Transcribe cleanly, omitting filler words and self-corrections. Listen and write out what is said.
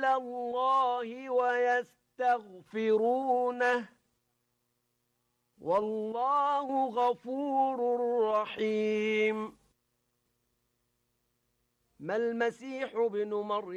إلى الله ويستغفرونه والله غفور رحيم. ما المسيح ابن مريم